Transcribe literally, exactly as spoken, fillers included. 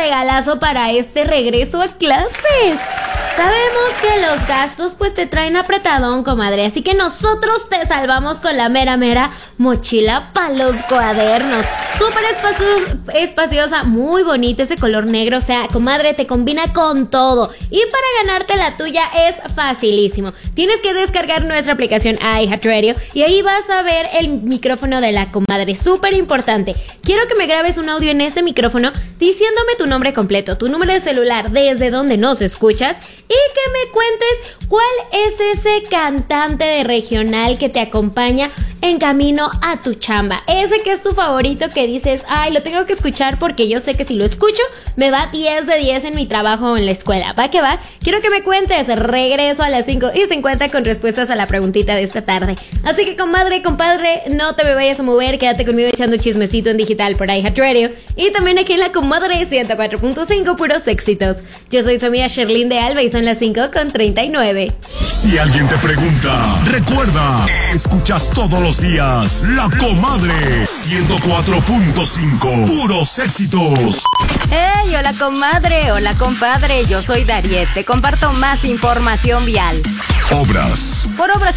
regalazo para este regreso a clases. Sabemos que los gastos pues te traen apretadón, comadre, así que nosotros te salvamos con la mera mera mochila para los cuadernos. Súper espacio, espaciosa, muy bonita, ese color negro, o sea, comadre, te combina con todo. Y para ganarte la tuya es facilísimo. Tienes que descargar nuestra aplicación iHeartRadio y ahí vas a ver el micrófono de la comadre, súper importante. Quiero que me grabes un audio en este micrófono diciéndome tu nombre completo, tu número de celular, desde donde nos escuchas y que me cuentes cuál es ese cantante de regional que te acompaña en camino a tu chamba. Ese que es tu favorito, que dices, ay, lo tengo que escuchar porque yo sé que si lo escucho me va diez de diez en mi trabajo o en la escuela. ¿Va que va? Quiero que me cuentes. Regreso a las cinco y cincuenta con respuestas a la preguntita de esta tarde. Así que, comadre, compadre, no te me vayas a mover. Quédate conmigo echando chismecito en digital por iHeartRadio y también aquí en la comadre ciento cuatro punto cinco, puros éxitos. Yo soy tu amiga Sherlyn de Alba y son las cinco con treinta y nueve. Si alguien te pregunta, recuerda, escuchas todos los días La Comadre ciento cuatro punto cinco, puros éxitos. Hey, hola comadre, hola compadre, yo soy Dariet, te comparto más información vial. Obras. Por obras